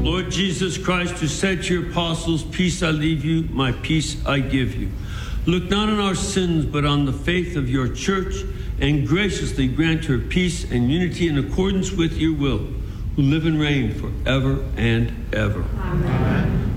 Lord Jesus Christ, who said to your apostles, peace I leave you, my peace I give you. Look not on our sins, but on the faith of your church, and graciously grant her peace and unity in accordance with your will, who live and reign forever and ever. Amen.